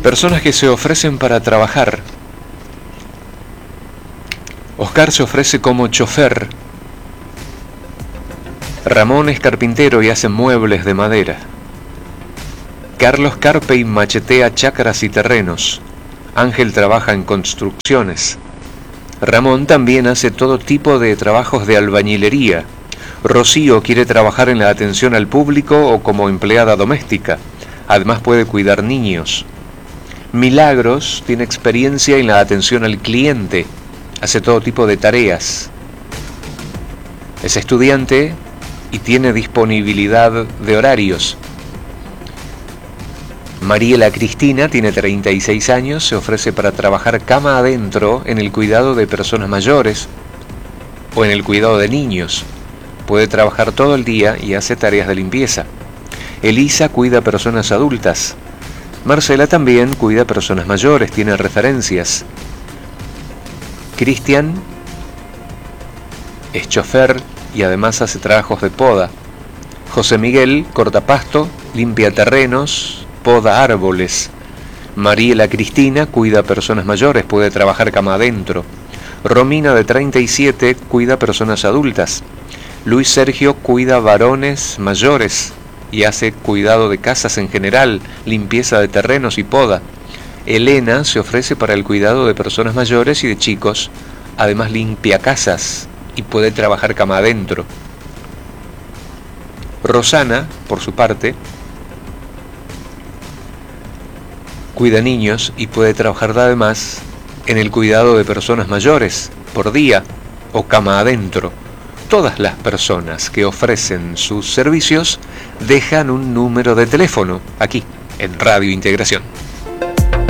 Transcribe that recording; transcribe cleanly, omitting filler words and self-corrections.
Personas que se ofrecen para trabajar. Oscar se ofrece como chofer. Ramón es carpintero y hace muebles de madera. Carlos carpe y machetea chacras y terrenos. Ángel trabaja en construcciones. Ramón también hace todo tipo de trabajos de albañilería. Rocío quiere trabajar en la atención al público o como empleada doméstica. Además puede cuidar niños. Milagros tiene experiencia en la atención al cliente. Hace todo tipo de tareas. Es estudiante y tiene disponibilidad de horarios. Mariela Cristina tiene 36 años, se ofrece para trabajar cama adentro en el cuidado de personas mayores o en el cuidado de niños. Puede trabajar todo el día y hace tareas de limpieza. Elisa cuida personas adultas. Marcela también cuida personas mayores, tiene referencias. Cristian es chofer y además hace trabajos de poda. José Miguel corta pasto, limpia terrenos, poda árboles. Mariela Cristina cuida personas mayores, puede trabajar cama adentro. Romina, de 37, cuida personas adultas. Luis Sergio cuida varones mayores y hace cuidado de casas en general, limpieza de terrenos y poda. Elena se ofrece para el cuidado de personas mayores y de chicos, además limpia casas y puede trabajar cama adentro. Rosana, por su parte, cuida niños y puede trabajar además en el cuidado de personas mayores, por día o cama adentro. Todas las personas que ofrecen sus servicios dejan un número de teléfono aquí en Radio Integración.